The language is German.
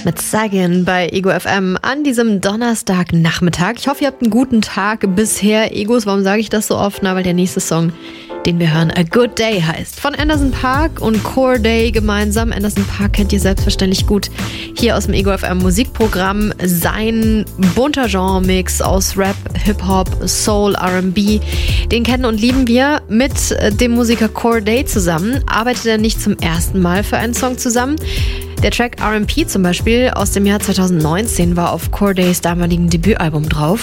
Mit Sagan bei Ego FM an diesem Donnerstagnachmittag. Ich hoffe, ihr habt einen guten Tag bisher. Egos, warum sage ich das so oft? Na, weil der nächste Song, den wir hören, A Good Day heißt. Von Anderson .Paak und Cordae gemeinsam. Anderson .Paak kennt ihr selbstverständlich gut hier aus dem Ego FM Musikprogramm. Sein bunter Genre-Mix aus Rap, Hip-Hop, Soul, R&B, den kennen und lieben wir. Mit dem Musiker Cordae zusammen arbeitet er nicht zum ersten Mal für einen Song zusammen. Der Track R&P zum Beispiel aus dem Jahr 2019 war auf Cordaes damaligen Debütalbum drauf.